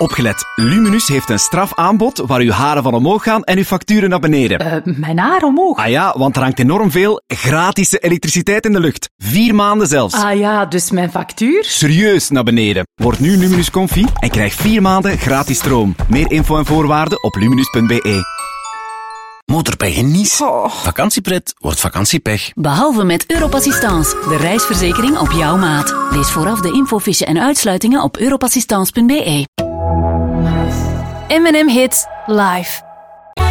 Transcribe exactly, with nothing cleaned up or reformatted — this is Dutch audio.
Opgelet. Luminus heeft een strafaanbod waar uw haren van omhoog gaan en uw facturen naar beneden. Uh, mijn haar omhoog? Ah ja, want er hangt enorm veel gratis elektriciteit in de lucht. Vier maanden zelfs. Ah ja, dus mijn factuur? Serieus naar beneden. Word nu Luminus Comfy en krijg vier maanden gratis stroom. Meer info en voorwaarden op luminus punt b e. Motorpech in Nice. Oh. Vakantiepret wordt vakantiepech. Behalve met Europassistance, de reisverzekering op jouw maat. Lees vooraf de infofiche en uitsluitingen op europassistance punt b e. M en M Hits live.